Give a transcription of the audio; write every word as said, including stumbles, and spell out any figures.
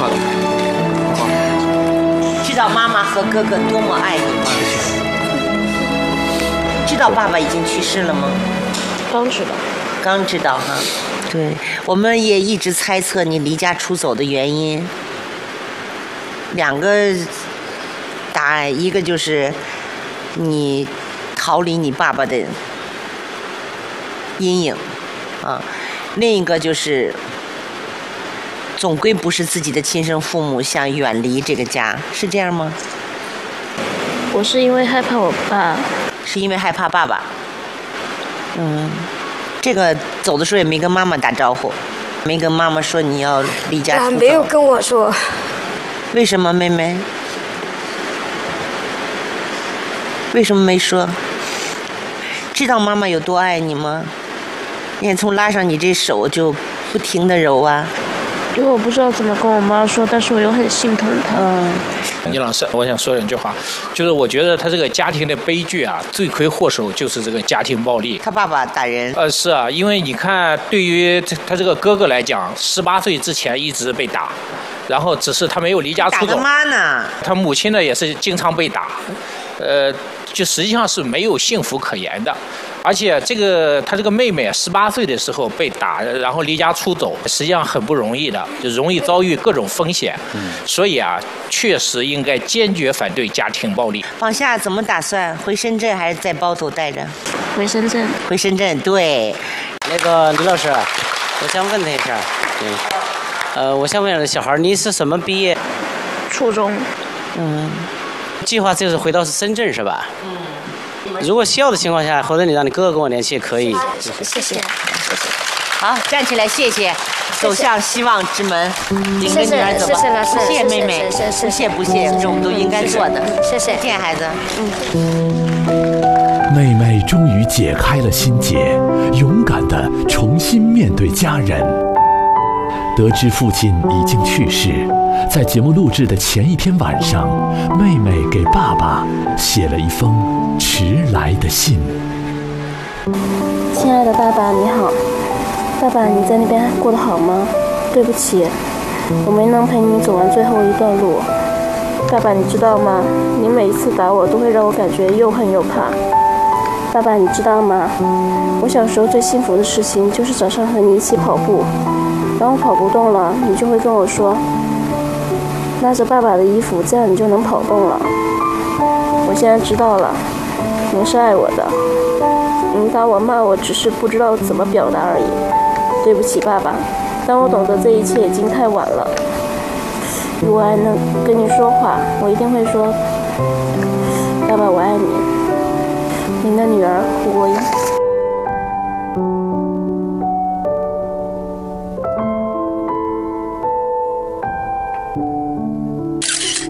好的。好。 知道妈妈和哥哥多么爱你吗？知道爸爸已经去世了吗？ 刚知道。 刚知道哈。对，我们也一直猜测你离家出走的原因。两个答案，一个就是你逃离你爸爸的阴影啊，另一个就是总归不是自己的亲生父母，想远离这个家，是这样吗？ 我是因为害怕我爸。 是因为害怕爸爸。嗯，这个走的时候也没跟妈妈打招呼，没跟妈妈说你要离家出走。 没有跟我说。 为什么，妹妹？为什么没说？知道妈妈有多爱你吗？你看，从拉上你这手就不停地揉啊。 因为我不知道怎么跟我妈说，但是我又很心疼她。 嗯。 倪老师，我想说两句话，就是我觉得他这个家庭的悲剧啊，罪魁祸首就是这个家庭暴力。 他爸爸打人。 呃，是啊，因为你看，对于他这个哥哥来讲，十八岁之前一直被打，然后只是他没有离家出走。 打他妈呢？ 他母亲呢也是经常被打，呃，就实际上是没有幸福可言的。而且这个他这个妹妹十八岁的时候被打，然后离家出走，实际上很不容易的，就容易遭遇各种风险。嗯，所以啊，确实应该坚决反对家庭暴力。 往下怎么打算？回深圳还是在包头待着？ 回深圳。 回深圳，对。 那个李老师，我想问他一下，对，呃，我想问小孩，你是什么毕业？ 初中。 嗯。计划就是回到深圳是吧？嗯。如果需要的情况下，或者你让你哥哥跟我联系也可以。 谢谢，谢谢。 好，站起来，谢谢。走向希望之门，领着女儿走吧。 谢谢老师， 不谢妹妹，不谢不谢，这我们都应该做的。 谢谢， 再见孩子。 嗯。妹妹终于解开了心结，勇敢地重新面对家人。得知父亲已经去世，在节目录制的前一天晚上，妹妹给爸爸写了一封迟来的信。 亲爱的爸爸，你好。爸爸，你在那边过得好吗？对不起，我没能陪你走完最后一段路。爸爸，你知道吗？你每一次打我，都会让我感觉又恨又怕。爸爸，你知道吗？我小时候最幸福的事情就是早上和你一起跑步，然后跑不动了，你就会跟我说，拉着爸爸的衣服，这样你就能跑动了。我现在知道了，您是爱我的。您打我骂我，只是不知道怎么表达而已。对不起，爸爸。当我懂得这一切已经太晚了。如果还能跟你说话，我一定会说，爸爸，我爱你。您的女儿胡国英。